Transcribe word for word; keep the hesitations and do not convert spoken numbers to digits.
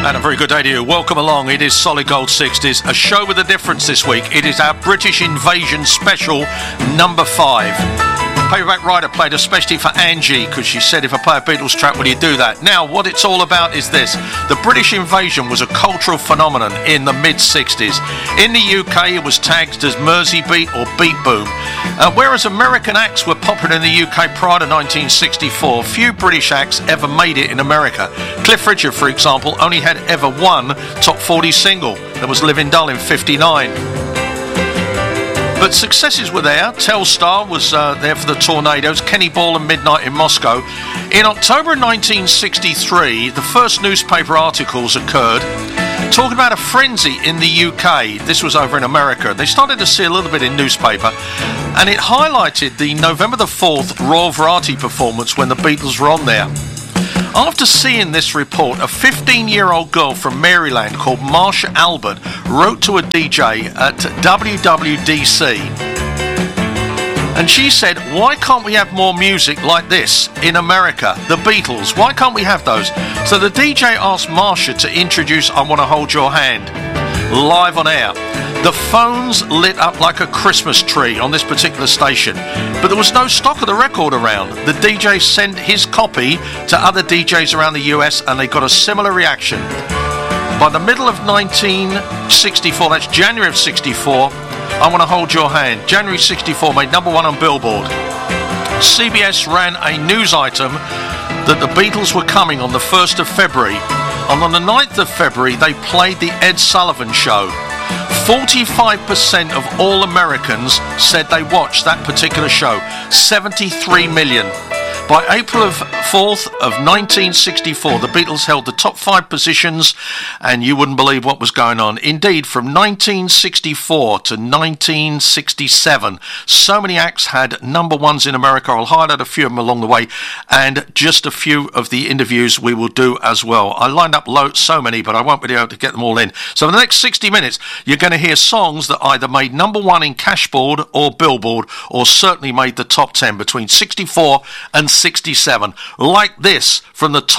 And a very good day to you. Welcome along. It is Solid Gold sixties, a show with a difference this week. It is our British Invasion special number five. Paperback Writer played especially for Angie, because she said, if I play a Beatles track, will you do that? Now, what it's all about is this. The British Invasion was a cultural phenomenon in the mid-sixties. In the U K, it was tagged as Mersey Beat or Beat Boom. Uh, whereas American acts were popular in the U K prior to nineteen sixty-four, few British acts ever made it in America. Cliff Richard, for example, only had ever one top forty single. That was Living Dull in fifty-nine. But successes were there. Telstar was uh, there for the Tornadoes, Kenny Ball and Midnight in Moscow. In October nineteen sixty-three, the first newspaper articles occurred talking about a frenzy in the U K. This was over in America. They started to see a little bit in newspaper, and it highlighted the November the fourth Royal Variety performance when the Beatles were on there. After seeing this report, a fifteen-year-old girl from Maryland called Marsha Albert wrote to a D J at W W D C, and she said, why can't we have more music like this in America? The Beatles, why can't we have those? So the D J asked Marsha to introduce I Want to Hold Your Hand live on air. The phones lit up like a Christmas tree on this particular station, but there was no stock of the record around. The D J sent his copy to other D Js around the U S, and they got a similar reaction. By the middle of nineteen sixty-four, that's January of sixty-four, I Want to Hold Your Hand, January sixty-four, made number one on Billboard. C B S ran a news item that the Beatles were coming on the first of February, and on the ninth of February they played the Ed Sullivan Show. forty-five percent of all Americans said they watched that particular show. seventy-three million. By April of fourth of nineteen sixty-four, the Beatles held the top five positions, and you wouldn't believe what was going on. Indeed, from nineteen sixty-four to nineteen sixty-seven, so many acts had number ones in America. I'll highlight a few of them along the way, and just a few of the interviews we will do as well. I lined up lo- so many, but I won't be able to get them all in. So in the next sixty minutes, you're going to hear songs that either made number one in Cashboard or Billboard, or certainly made the top ten between sixty-four and sixty-seven, like this from the top